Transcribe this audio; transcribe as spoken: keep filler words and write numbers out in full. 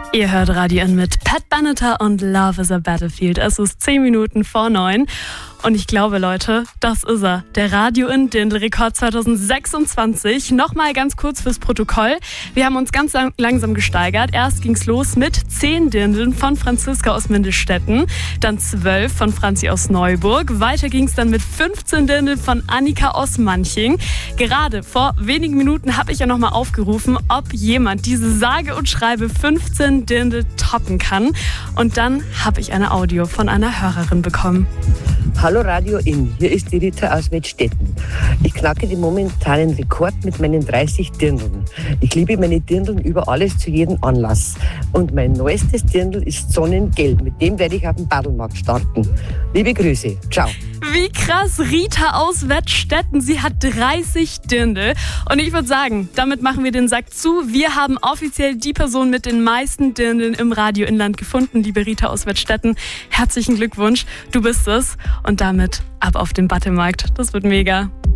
Ihr hört Radio N mit Pat Benatar und Love is a Battlefield. Es ist zehn Minuten vor neun. Und ich glaube, Leute, das ist er. Der Radio N Dirndl-Rekord zwanzig sechsundzwanzig. Nochmal ganz kurz fürs Protokoll. Wir haben uns ganz lang, langsam gesteigert. Erst ging's los mit zehn Dirndln von Franziska aus Mindelstetten. Dann zwölf von Franzi aus Neuburg. Weiter ging's dann mit fünfzehn Dirndln von Annika aus Manching. Gerade vor wenigen Minuten habe ich ja nochmal aufgerufen, ob jemand diese sage und schreibe fünfzehn Dirndl toppen kann. Und dann habe ich eine Audio von einer Hörerin bekommen. Hallo Radio N, hier ist die Rita aus Wettstetten. Ich knacke den momentanen Rekord mit meinen dreißig Dirndln. Ich liebe meine Dirndln über alles zu jedem Anlass. Und mein neuestes Dirndl ist Sonnengelb. Mit dem werde ich auf den Badelmarkt starten. Liebe Grüße, ciao. Wie krass, Rita aus Wettstetten, sie hat dreißig Dirndl. Und ich würde sagen, damit machen wir den Sack zu. Wir haben offiziell die Person mit den meisten Dirndln im Radio Inland gefunden, liebe Rita aus Wettstetten. Herzlichen Glückwunsch, du bist es. Und damit ab auf den Battlemarkt. Das wird mega.